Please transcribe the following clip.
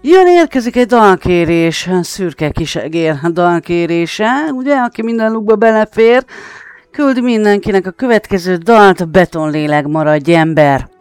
Érkezik egy dalkérés, szürke kisegér dalkérése, ugye, aki minden lukba belefér, küld mindenkinek a következő dalt, Betonlélek, maradj ember.